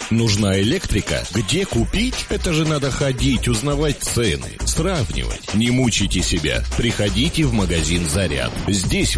Нужна электрика? Где купить? Это же надо ходить, узнавать цены, сравнивать. Не мучайте себя. Приходите в магазин «Заряд». Здесь